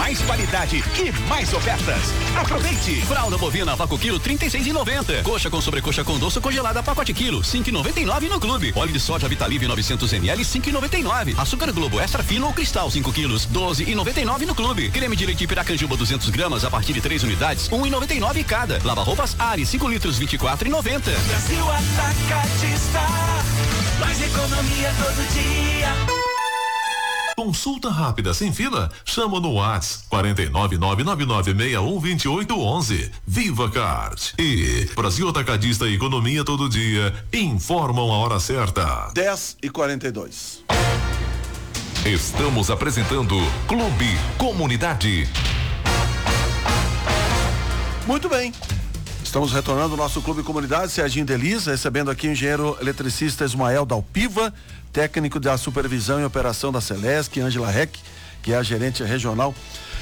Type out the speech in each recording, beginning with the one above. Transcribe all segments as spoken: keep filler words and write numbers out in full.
mais qualidade e mais ofertas. Aproveite! Fralda bovina vácuo quilo trinta e seis e noventa. Coxa com sobrecoxa com doce congelada pacote quilo cinco e noventa e nove no clube. Óleo de soja Vitalive novecentos mililitros cinco e noventa e nove. Açúcar Globo extra fino ou cristal cinco quilos doze e noventa e nove no clube. Creme de leite Piracanjuba duzentos gramas a partir de três unidades um e noventa e nove cada. Lava roupas Ares cinco litros vinte e quatro e noventa. Brasil Atacadista, mais economia todo dia. Consulta rápida sem fila? Chama no WhatsApp quatro nove nove nove nove seis um dois oito um um. Viva Card e Brasil Atacadista e Economia todo dia informam a hora certa. dez e quarenta e dois. Estamos apresentando Clube Comunidade. Muito bem. Estamos retornando o nosso Clube Comunidade, Serginho Delis, recebendo aqui o engenheiro eletricista Ismael Dalpiva, técnico da supervisão e operação da Celesc, Ângela Reck, que é a gerente regional.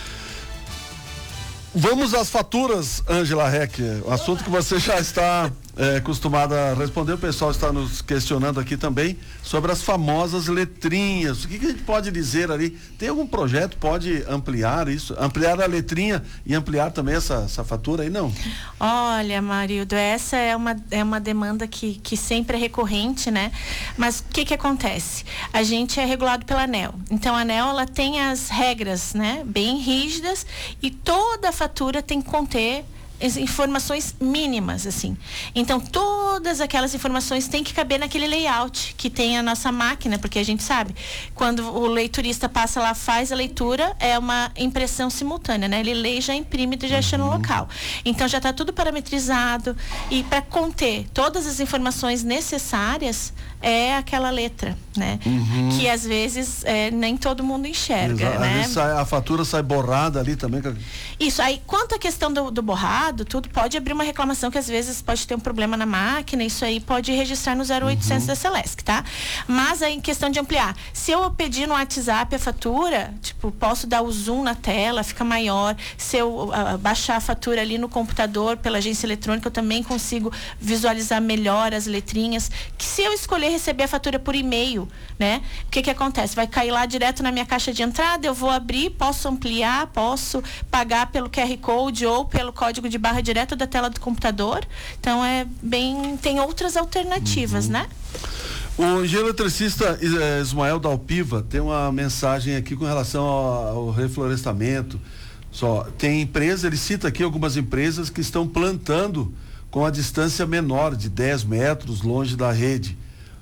Vamos às faturas, Ângela Reck, o assunto que você já está é, acostumada a responder, o pessoal está nos questionando aqui também sobre as famosas letrinhas. O que, que a gente pode dizer ali? Tem algum projeto, pode ampliar isso? Ampliar a letrinha e ampliar também essa, essa fatura aí, não? Olha, Marildo, essa é uma, é uma demanda que, que sempre é recorrente, né? Mas o que que acontece? A gente é regulado pela ANEEL. Então, a ANEEL, ela tem as regras, né? Bem rígidas, e toda a fatura tem que conter informações mínimas, assim. Então, todas aquelas informações têm que caber naquele layout que tem a nossa máquina, porque a gente sabe, quando o leiturista passa lá, faz a leitura, é uma impressão simultânea, né? Ele lê e já imprime e já deixa no local. Então, já está tudo parametrizado, e para conter todas as informações necessárias, é aquela letra, né? Uhum. Que às vezes é, nem todo mundo enxerga, Exato. né? Às vezes sai, a fatura sai borrada ali também. Isso, aí quanto à questão do, do borrado, tudo pode abrir uma reclamação que às vezes pode ter um problema na máquina, isso aí pode registrar no zero oitocentos uhum. da Celesc, tá? Mas aí em questão de ampliar, se eu pedir no WhatsApp a fatura, tipo, posso dar o zoom na tela, fica maior, se eu uh, baixar a fatura ali no computador pela agência eletrônica, eu também consigo visualizar melhor as letrinhas, que se eu escolher receber a fatura por e-mail, né? O que que acontece? Vai cair lá direto na minha caixa de entrada, eu vou abrir, posso ampliar, posso pagar pelo Q R Code ou pelo código de barra direto da tela do computador. Então é bem, tem outras alternativas, uhum. né? O engenheiro eletricista Ismael Dalpiva tem uma mensagem aqui com relação ao, ao reflorestamento. Só tem empresa, ele cita aqui algumas empresas que estão plantando com a distância menor de dez metros longe da rede.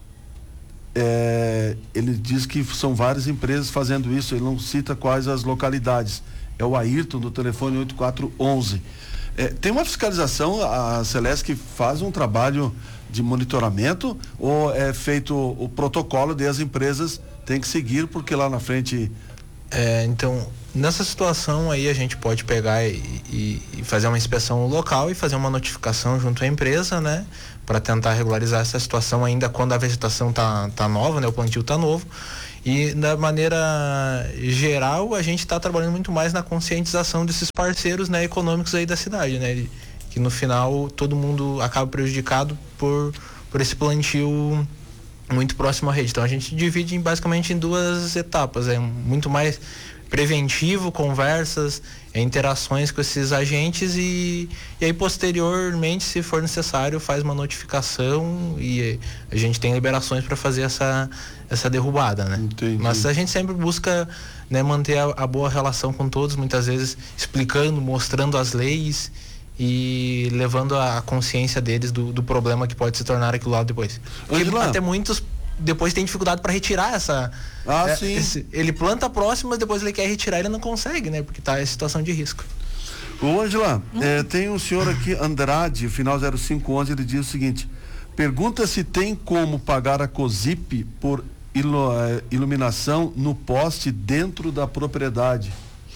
É, ele diz que são várias empresas fazendo isso, ele não cita quais as localidades. É o Ayrton, do telefone oito quatro um um. É, tem uma fiscalização, a Celesc faz um trabalho de monitoramento, ou é feito o protocolo de as empresas tem que seguir, porque lá na frente... É, então, nessa situação aí a gente pode pegar e, e, e fazer uma inspeção local e fazer uma notificação junto à empresa, né? Para tentar regularizar essa situação ainda quando a vegetação tá, tá nova, né? O plantio tá novo. E da maneira geral, a gente está trabalhando muito mais na conscientização desses parceiros, né, econômicos aí da cidade, né? Que no final todo mundo acaba prejudicado por, por esse plantio muito próximo à rede. Então a gente divide em, basicamente em duas etapas, é muito mais preventivo, conversas, interações com esses agentes e, e aí posteriormente, se for necessário, faz uma notificação e a gente tem liberações para fazer essa, essa derrubada, né? Entendi. Mas a gente sempre busca, né, manter a, a boa relação com todos, muitas vezes explicando, mostrando as leis e levando a consciência deles do, do problema que pode se tornar aquilo lá depois. Porque até muitos depois tem dificuldade para retirar essa... Ah, é, sim. Esse, ele planta próximo, mas depois ele quer retirar, ele não consegue, né? Porque está em situação de risco. Ô, Ângela, hum. é, tem um senhor aqui, Andrade, final zero cinco um um, ele diz o seguinte: pergunta se tem como pagar a COSIP por ilu, é, iluminação no poste dentro da propriedade.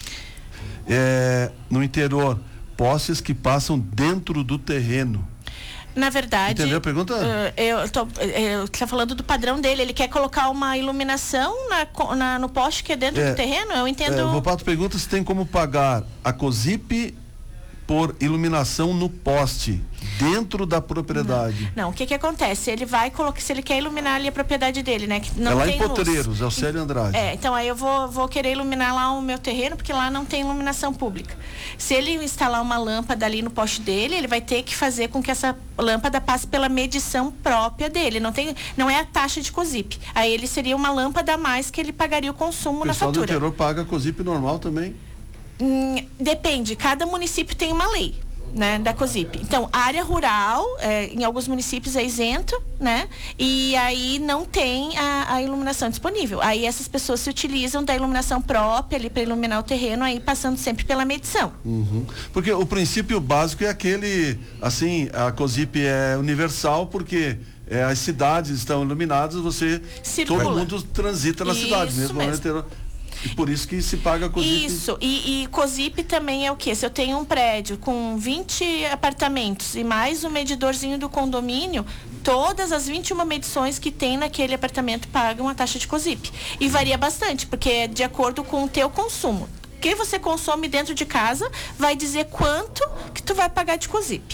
É, no interior, postes que passam dentro do terreno. Na verdade, entendeu a pergunta? Uh, eu tô, eu tô falando do padrão dele. Ele quer colocar uma iluminação na, na, no poste que é dentro é, do terreno? Eu entendo. É, o Pato pergunta se tem como pagar a COSIP por iluminação no poste, dentro da propriedade. Não, não. O que que acontece? Ele vai colocar, se ele quer iluminar ali a propriedade dele, né? Que não é lá tem em Potreiros, é o Célio Andrade. É, então aí eu vou, vou querer iluminar lá o meu terreno, porque lá não tem iluminação pública. Se ele instalar uma lâmpada ali no poste dele, ele vai ter que fazer com que essa lâmpada passe pela medição própria dele. Não tem, não é a taxa de COSIP. Aí ele seria uma lâmpada a mais que ele pagaria o consumo na fatura. O pessoal do interior paga COSIP normal também? Hum, depende, cada município tem uma lei, né, da COSIP. Então, área rural, é, em alguns municípios é isento, né? E aí não tem a, a iluminação disponível. Aí essas pessoas se utilizam da iluminação própria ali para iluminar o terreno, aí passando sempre pela medição. Uhum. Porque o princípio básico é aquele, assim, a COSIP é universal porque é, as cidades estão iluminadas, você, Circula. todo mundo transita na Isso cidade, mesmo, mesmo. no interior. E por isso que se paga COSIP. Isso, e, e COSIP também é o quê? Se eu tenho um prédio com vinte apartamentos e mais um medidorzinho do condomínio, todas as vinte e uma medições que tem naquele apartamento pagam a taxa de COSIP. E varia bastante, porque é de acordo com o teu consumo. O que você consome dentro de casa vai dizer quanto que tu vai pagar de COSIP.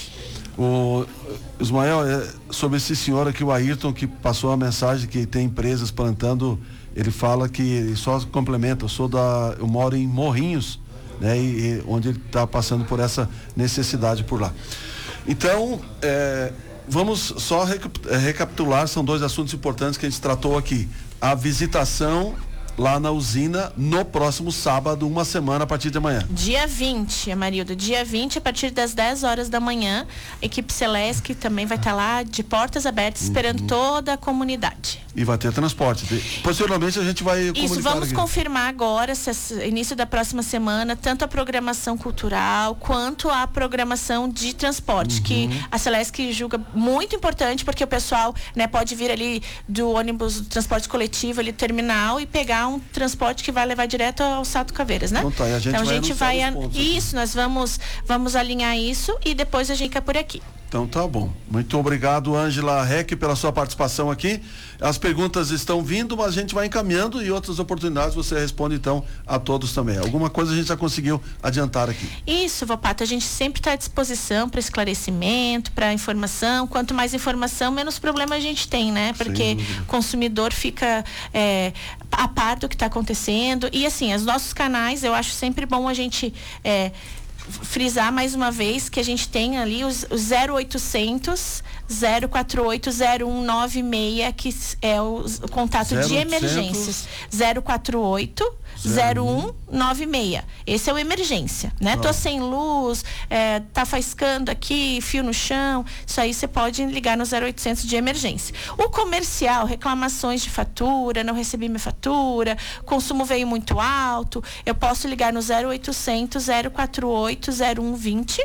O Ismael, é, sobre esse senhor aqui, o Ayrton, que passou a mensagem que tem empresas plantando, ele fala que ele só complementa, eu sou da, eu moro em Morrinhos, né, e, e onde ele está passando por essa necessidade por lá. Então, é, vamos só recapitular, são dois assuntos importantes que a gente tratou aqui. A visitação lá na usina no próximo sábado, uma semana a partir de amanhã. Dia vinte, Amarildo, dia vinte, a partir das dez horas da manhã, a equipe Celesc também vai estar lá de portas abertas, uhum, esperando toda a comunidade. E vai ter transporte. Posteriormente a gente vai comunicar. Isso, vamos aqui. confirmar agora, se, início da próxima semana, tanto a programação cultural quanto a programação de transporte, uhum, que a Celesc julga muito importante, porque o pessoal, né, pode vir ali do ônibus do transporte coletivo, ali do terminal, e pegar um transporte que vai levar direto ao Salto Caveiras, né? Então, tá, e a gente então a vai, gente vai a... isso, nós vamos vamos alinhar isso e depois a gente fica por aqui. Então tá bom. Muito obrigado, Ângela Reck, pela sua participação aqui. As perguntas estão vindo, mas a gente vai encaminhando e outras oportunidades você responde então a todos também. Alguma coisa a gente já conseguiu adiantar aqui. Isso, Vopato, a gente sempre está à disposição para esclarecimento, para informação. Quanto mais informação, menos problema a gente tem, né? Porque o consumidor fica é, a par do que está acontecendo. E assim, os nossos canais, eu acho sempre bom a gente é, frisar mais uma vez que a gente tem ali os, os zero oitocentos, zero quatro oito, zero um nove seis, que é o, o contato de emergências. zero quatro oito, zero um nove seis. Esse é o emergência, né? Ah. Tô sem luz, é, tá faiscando aqui, fio no chão. Isso aí você pode ligar no zero oitocentos de emergência. O comercial, reclamações de fatura, não recebi minha fatura, consumo veio muito alto, eu posso ligar no zero oitocentos, zero quatro oito, zero um vinte.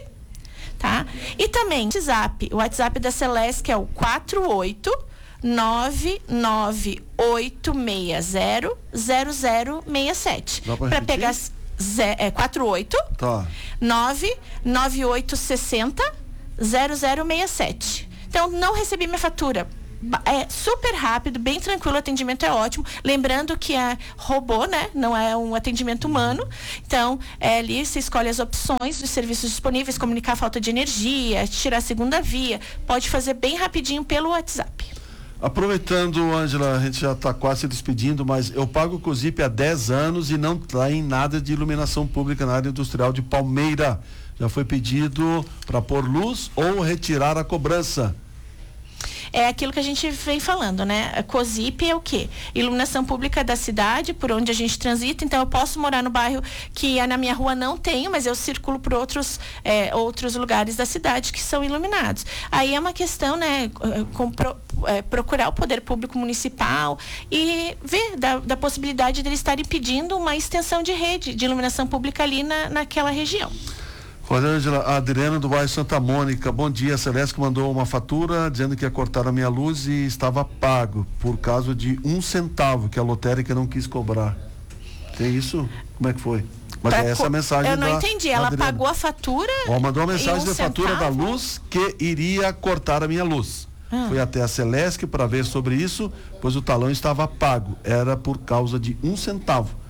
Tá? E também o WhatsApp, o WhatsApp da Celesc é o quatro oito nove nove oito seis zero, zero zero seis sete. Para pegar é, quatro oito tá. nove nove oito seis zero, zero zero seis sete. Então, não recebi minha fatura. É super rápido, bem tranquilo, o atendimento é ótimo. Lembrando que é robô, né? Não é um atendimento humano. Então, é, ali você escolhe as opções dos serviços disponíveis, comunicar a falta de energia, tirar a segunda via. Pode fazer bem rapidinho pelo WhatsApp. Aproveitando, Ângela, a gente já está quase se despedindo, mas eu pago o COSIP há dez anos e não tem nada de iluminação pública na área industrial de Palmeira. Já foi pedido para pôr luz ou retirar a cobrança. É aquilo que a gente vem falando, né? A COSIP é o quê? Iluminação pública da cidade, por onde a gente transita. Então, eu posso morar no bairro que na minha rua não tenho, mas eu circulo por outros, é, outros lugares da cidade que são iluminados. Aí é uma questão, né? Com, pro, é, procurar o poder público municipal e ver da, da possibilidade deles estarem pedindo uma extensão de rede de iluminação pública ali na, naquela região. Rosângela, a Adriana do bairro Santa Mônica, bom dia, a Celesc mandou uma fatura dizendo que ia cortar a minha luz e estava pago por causa de um centavo que a lotérica não quis cobrar. Tem isso? Como é que foi? Mas pra é essa a mensagem. Eu não da, entendi, ela Adriana pagou a fatura? Ó, mandou uma mensagem um da fatura da luz que iria cortar a minha luz. Ah. Fui até a Celesc para ver sobre isso, pois o talão estava pago, era por causa de um centavo.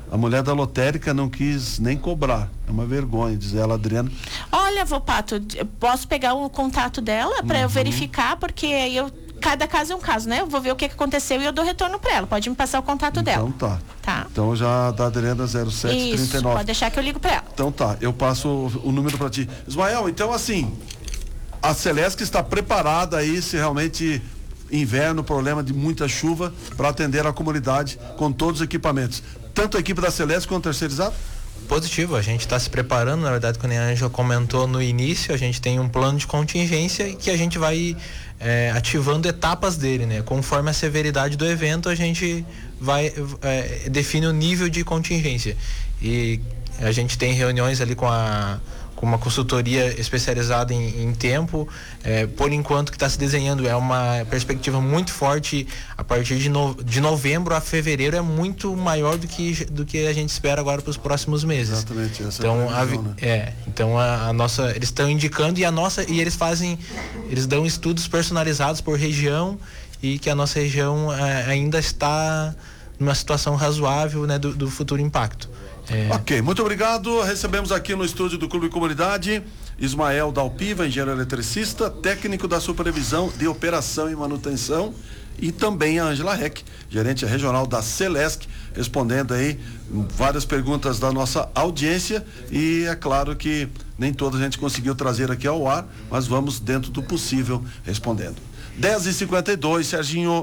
A mulher da lotérica não quis nem cobrar. É uma vergonha, diz ela, Adriana. Olha, Vopato, eu posso pegar o contato dela para Uhum. eu verificar, porque aí eu, cada caso é um caso, né? Eu vou ver o que, que aconteceu e eu dou retorno para ela. Pode me passar o contato dela. Então tá. Tá. Então já da Adriana zero sete trinta e Isso, nove. pode deixar que eu ligo para ela. Então tá, eu passo o, o número para ti. Ismael, então assim, a Celesc está preparada aí se realmente inverno, problema de muita chuva, para atender a comunidade com todos os equipamentos. Tanto a equipe da Celesc quanto a terceirizada? Positivo, a gente está se preparando, na verdade, quando a Ângela comentou no início, a gente tem um plano de contingência e que a gente vai é, ativando etapas dele, né? Conforme a severidade do evento, a gente vai é, define o nível de contingência. E a gente tem reuniões ali com a com uma consultoria especializada em, em tempo. É, por enquanto, que está se desenhando é uma perspectiva muito forte. A partir de, no, de novembro a fevereiro é muito maior do que, do que a gente espera agora para os próximos meses. Exatamente, essa então, é a previsão, a, né? é, então a, a nossa, eles estão indicando e a nossa e eles fazem, eles dão estudos personalizados por região e que a nossa região é, ainda está numa situação razoável, né, do, do futuro impacto. É. Ok, muito obrigado. Recebemos aqui no estúdio do Clube Comunidade Ismael Dalpiva, engenheiro eletricista, técnico da supervisão de operação e manutenção, e também a Ângela Reck, gerente regional da Celesc, respondendo aí várias perguntas da nossa audiência, e é claro que nem toda a gente conseguiu trazer aqui ao ar, mas vamos dentro do possível respondendo. dez e cinquenta e dois, Serginho.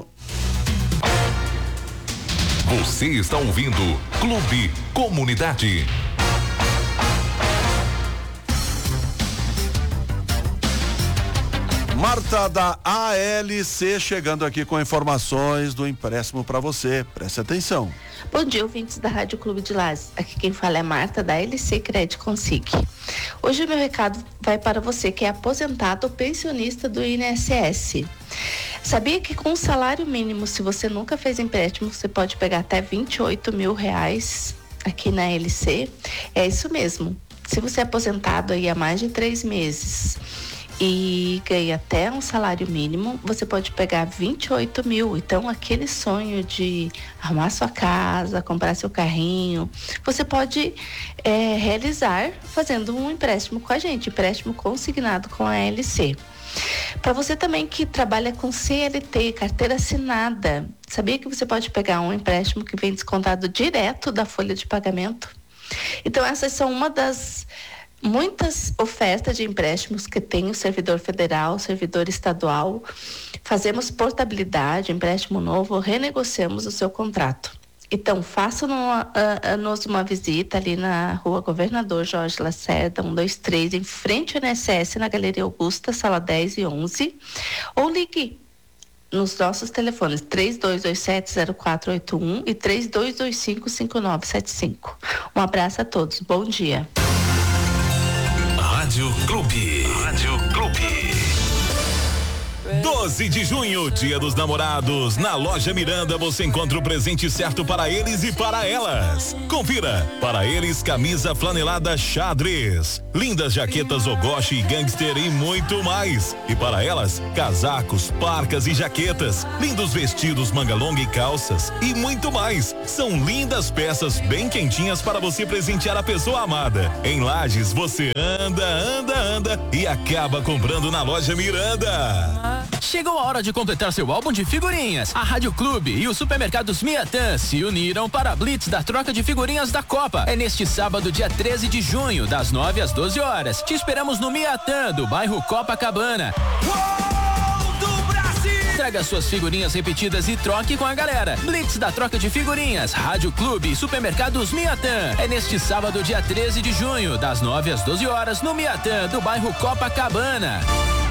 Você está ouvindo Clube Comunidade. Marta da A L C chegando aqui com informações do empréstimo para você. Preste atenção. Bom dia, ouvintes da Rádio Clube de Lages. Aqui quem fala é Marta da A L C Crédito Consic. Hoje o meu recado vai para você que é aposentado ou pensionista do I N S S. Sabia que com o salário mínimo, se você nunca fez empréstimo, você pode pegar até vinte e oito mil reais aqui na A L C? É isso mesmo. Se você é aposentado aí há mais de três meses e ganha até um salário mínimo, você pode pegar vinte e oito mil. Então, aquele sonho de arrumar sua casa, comprar seu carrinho, você pode é, realizar fazendo um empréstimo com a gente, empréstimo consignado com a A L C. Para você também que trabalha com C L T, carteira assinada, sabia que você pode pegar um empréstimo que vem descontado direto da folha de pagamento? Então, essas são uma das muitas ofertas de empréstimos que tem o servidor federal, o servidor estadual. Fazemos portabilidade, empréstimo novo, renegociamos o seu contrato. Então, faça-nos uma visita ali na Rua Governador Jorge Lacerda, cento e vinte e três, em frente ao I N S S, na Galeria Augusta, sala dez e onze, ou ligue nos nossos telefones três dois dois sete zero quatro oito um e três dois dois cinco cinco nove sete cinco. Um abraço a todos, bom dia. Rádio Clube. Rádio Clube. doze de junho, Dia dos Namorados. Na Loja Miranda você encontra o presente certo para eles e para elas. Confira. Para eles, camisa flanelada xadrez, lindas jaquetas Ogoshi e Gangster e muito mais. E para elas, casacos, parcas e jaquetas, lindos vestidos manga longa e calças e muito mais. São lindas peças bem quentinhas para você presentear a pessoa amada. Em Lages, você anda, anda, anda e acaba comprando na Loja Miranda. Chegou a hora de completar seu álbum de figurinhas. A Rádio Clube e os supermercados Miatã se uniram para a Blitz da troca de figurinhas da Copa. É neste sábado, dia treze de junho, das nove às doze horas. Te esperamos no Miatã, do bairro Copacabana. Traga suas figurinhas repetidas e troque com a galera. Blitz da troca de figurinhas. Rádio Clube e supermercados Miatã. É neste sábado, dia treze de junho, das nove às doze horas, no Miatã, do bairro Copacabana.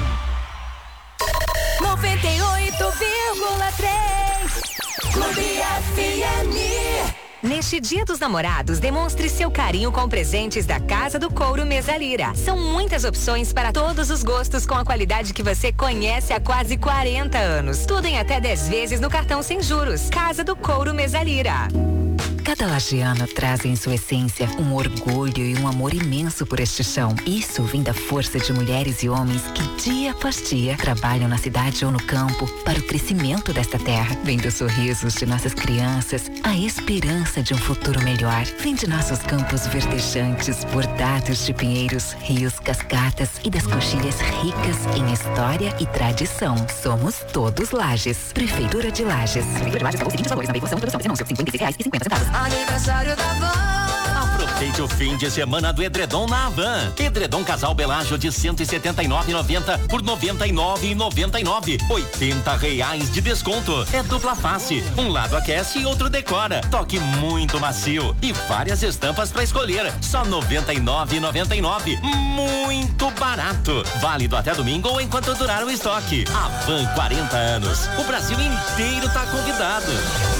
noventa e oito vírgula três Clube F M. Neste Dia dos Namorados, demonstre seu carinho com presentes da Casa do Couro Mesalira. São muitas opções para todos os gostos com a qualidade que você conhece há quase quarenta anos. Tudo em até dez vezes no cartão sem juros. Casa do Couro Mesalira. Cada lajeano traz em sua essência um orgulho e um amor imenso por este chão. Isso vem da força de mulheres e homens que dia após dia trabalham na cidade ou no campo para o crescimento desta terra. Vem dos sorrisos de nossas crianças, a esperança de um futuro melhor. Vem de nossos campos verdejantes, bordados de pinheiros, rios, cascatas e das coxilhas ricas em história e tradição. Somos todos Lages. Prefeitura de Lages. Prefeitura de Lages pagou os seguintes valores na veiculação produção desse anúncio: cinquenta e seis reais e cinquenta centavos. Aniversário da Van. Aproveite o fim de semana do edredom na Havan. Edredom Casal Belágio de cento e setenta e nove e noventa por noventa e nove e noventa e nove. oitenta reais de desconto. É dupla face. Um lado aquece e outro decora. Toque muito macio e várias estampas para escolher. Só noventa e nove e noventa e nove. Muito barato. Válido até domingo ou enquanto durar o estoque. Havan, quarenta anos. O Brasil inteiro tá convidado.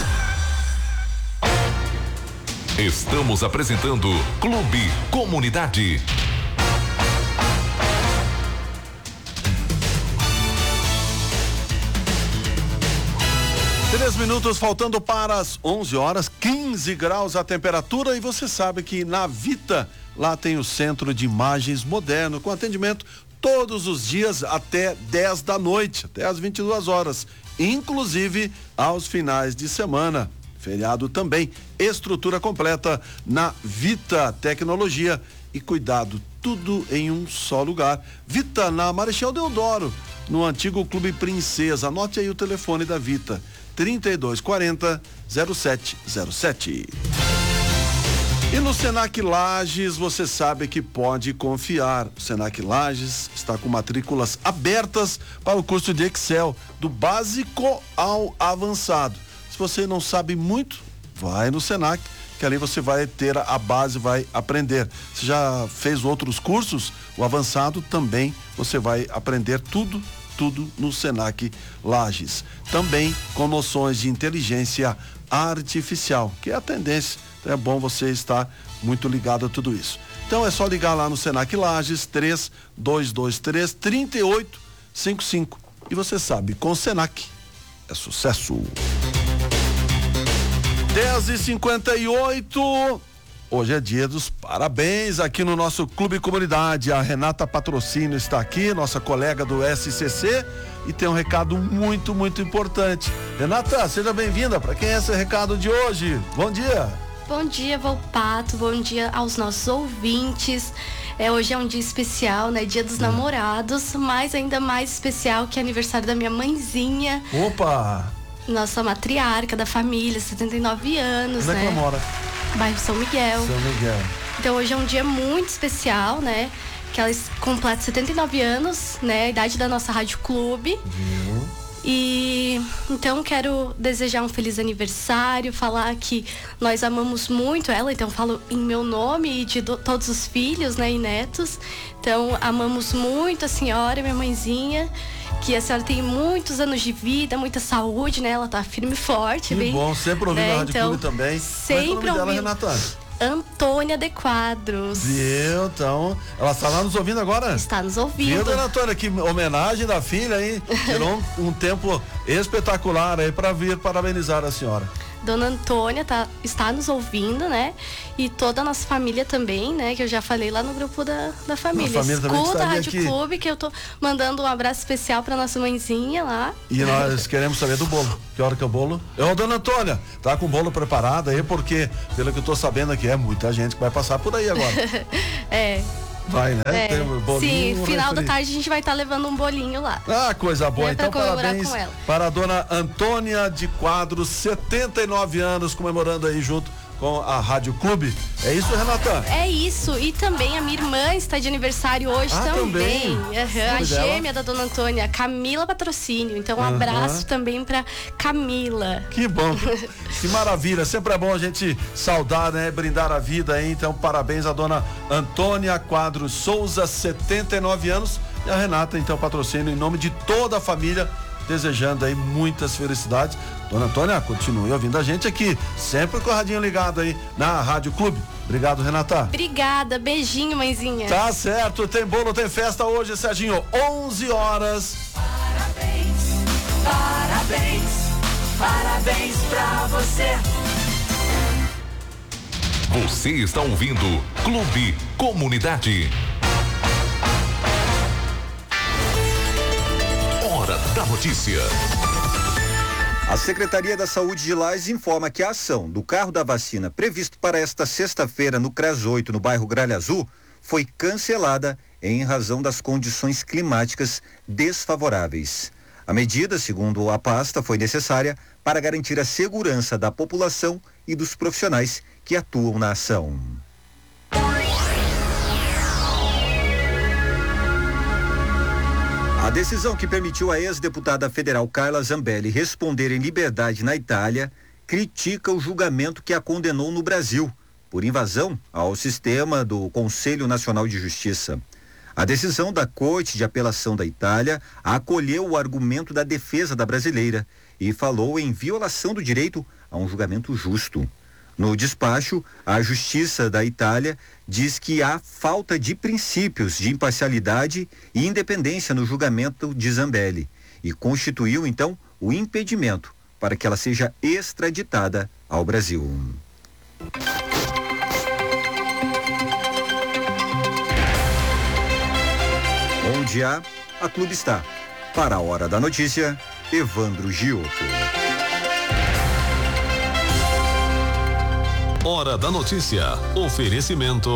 Estamos apresentando Clube Comunidade. Três minutos faltando para as onze horas, quinze graus a temperatura, e você sabe que na Vita, lá tem o Centro de Imagens Moderno, com atendimento todos os dias até dez da noite, até as vinte e duas horas, inclusive aos finais de semana. Feriado também, estrutura completa na Vita, tecnologia e cuidado, tudo em um só lugar. Vita, na Marechal Deodoro, no antigo Clube Princesa. Anote aí o telefone da Vita, trinta e dois quarenta, zero sete zero sete. E no Senac Lages, você sabe que pode confiar. O Senac Lages está com matrículas abertas para o curso de Excel, do básico ao avançado. Se você não sabe muito, vai no Senac, que ali você vai ter a base, vai aprender. Se já fez outros cursos, o avançado também você vai aprender tudo, tudo no Senac Lages. Também com noções de inteligência artificial, que é a tendência. Então é bom você estar muito ligado a tudo isso. Então é só ligar lá no Senac Lages, três dois dois três, três oito cinco cinco. E você sabe, com o Senac é sucesso. dez e cinquenta e oito. Hoje é dia dos parabéns aqui no nosso Clube Comunidade. A Renata Patrocínio está aqui, nossa colega do S C C, e tem um recado muito, muito importante. Renata, seja bem-vinda. Para quem é esse recado de hoje? Bom dia. Bom dia, Volpato. Bom dia aos nossos ouvintes. É, hoje é um dia especial, né? Dia dos Namorados, mas ainda mais especial que é aniversário da minha mãezinha. Opa! Nossa matriarca da família, setenta e nove anos, Onde né? é que ela mora? Bairro São Miguel. São Miguel. Então hoje é um dia muito especial, né? Que ela completa setenta e nove anos, né? A idade da nossa Rádio Clube. Viu? E então quero desejar um feliz aniversário, falar que nós amamos muito ela, então falo em meu nome e de do, todos os filhos, né, e netos. Então amamos muito a senhora, minha mãezinha, que a senhora tem muitos anos de vida, muita saúde, né? Ela tá firme e forte. Que bem, bom, sempre ouvindo né? a Rádio então, Clube também. Sempre ouvindo. Renata? Antônia de Quadros. Viu? Então, ela está lá nos ouvindo agora? Está nos ouvindo. Viu, dona Antônia? Que homenagem da filha, hein? Tirou um, um tempo espetacular aí para vir parabenizar a senhora. Dona Antônia tá, está nos ouvindo, né? E toda a nossa família também, né? Que eu já falei lá no grupo da, da família. família Escuta a Rádio aqui. Clube, que eu tô mandando um abraço especial pra nossa mãezinha lá. E nós queremos saber do bolo. Que hora que é o bolo? Ô, dona Antônia, tá com o bolo preparado aí, porque, pelo que eu tô sabendo aqui, é muita gente que vai passar por aí agora. É. Vai, né? É, Tem um bolinho, sim, um final refri. da tarde a gente vai estar tá levando um bolinho lá. Ah, coisa boa. É, então, parabéns para a dona Antônia de Quadros, setenta e nove anos, comemorando aí junto com a Rádio Clube. É isso, Renata? É isso. E também a minha irmã está de aniversário hoje ah, também. também. Uhum, a gêmea da dona Antônia, Camila Patrocínio. Então, um uhum. abraço também para Camila. Que bom. Que maravilha. Sempre é bom a gente saudar, né? Brindar a vida aí. Então, parabéns à dona Antônia Quadros Souza, setenta e nove anos. E a Renata, então, Patrocínio, em nome de toda a família, desejando aí muitas felicidades. Dona Antônia, continue ouvindo a gente aqui, sempre com o radinho ligado aí na Rádio Clube. Obrigado, Renata. Obrigada, beijinho, mãezinha. Tá certo, tem bolo, tem festa hoje, Serginho, onze horas. Parabéns, parabéns, parabéns pra você. Você está ouvindo Clube Comunidade. Hora da notícia. A Secretaria da Saúde de Lages informa que a ação do carro da vacina previsto para esta sexta-feira no CRAS oito, no bairro Gralha Azul, foi cancelada em razão das condições climáticas desfavoráveis. A medida, segundo a pasta, foi necessária para garantir a segurança da população e dos profissionais que atuam na ação. A decisão que permitiu à ex-deputada federal Carla Zambelli responder em liberdade na Itália critica o julgamento que a condenou no Brasil por invasão ao sistema do Conselho Nacional de Justiça. A decisão da Corte de Apelação da Itália acolheu o argumento da defesa da brasileira e falou em violação do direito a um julgamento justo. No despacho, a Justiça da Itália diz que há falta de princípios de imparcialidade e independência no julgamento de Zambelli e constituiu, então, o impedimento para que ela seja extraditada ao Brasil. Onde há, a Clube está. Para a Hora da Notícia, Evandro Gioco. Hora da Notícia. Oferecimento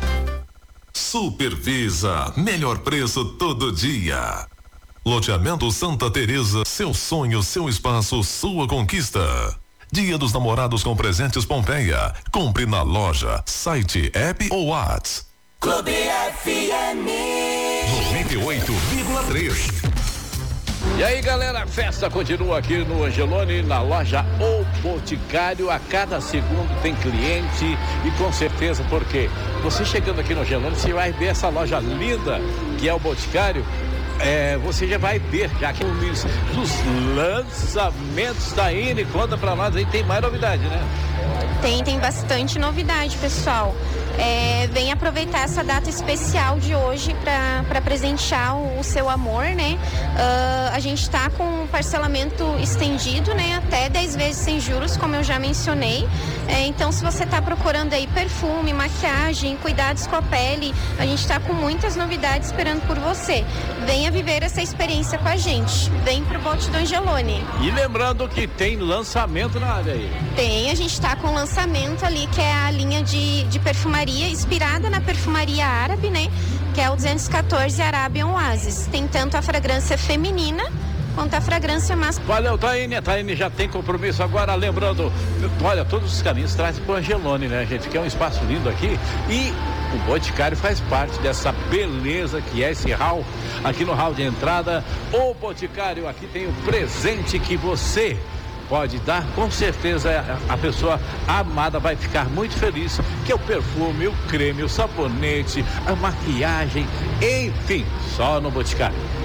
Supervisa, melhor preço todo dia. Loteamento Santa Teresa, seu sonho, seu espaço, sua conquista. Dia dos Namorados com presentes Pompeia. Compre na loja, site, app ou WhatsApp. Clube F M noventa e oito vírgula três. E aí, galera, a festa continua aqui no Angelone, na loja O Boticário. A cada segundo tem cliente e com certeza, porque você chegando aqui no Angelone, você vai ver essa loja linda que é o Boticário. É, você já vai ver já que os dos lançamentos da Ine. Conta pra nós aí, tem mais novidade, né? Tem, tem bastante novidade, pessoal. É, vem aproveitar essa data especial de hoje para presentear o, o seu amor, né? Uh, a gente está com um parcelamento estendido, né? Até dez vezes sem juros, como eu já mencionei. É, então, se você está procurando aí perfume, maquiagem, cuidados com a pele, a gente está com muitas novidades esperando por você. Venha viver essa experiência com a gente. Vem pro Bote do Angelone. E lembrando que tem lançamento na área aí. Tem, a gente está com lançamento ali, que é a linha de, de perfumaria inspirada na perfumaria árabe, né? Que é o duzentos e quatorze Arabian Oasis. Tem tanto a fragrância feminina quanto a fragrância masculina. Valeu, Taine. A Taine já tem compromisso agora, lembrando, olha, todos os caminhos trazem pro Angelone, né, gente? Que é um espaço lindo aqui e o Boticário faz parte dessa beleza que é esse hall, aqui no hall de entrada. O Boticário, aqui tem o presente que você pode dar, com certeza a pessoa amada vai ficar muito feliz, que é o perfume, o creme, o sabonete, a maquiagem, enfim, só no Boticário.